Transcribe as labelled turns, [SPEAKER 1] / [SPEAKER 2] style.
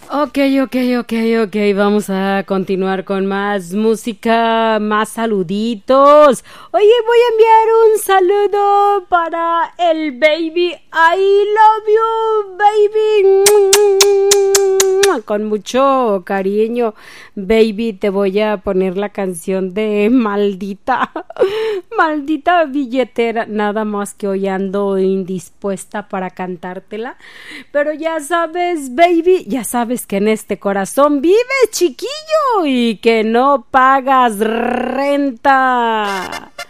[SPEAKER 1] Ok, ok, vamos a continuar con más música, más saluditos. Oye, voy a enviar un saludo para el baby. I love you, baby. Con mucho cariño, baby, te voy a poner la canción de Maldita. Maldita billetera. Nada más que hoy ando indispuesta para cantártela. Pero ya sabes, baby, ya sabes que en este corazón vives, chiquillo, y que no pagas renta.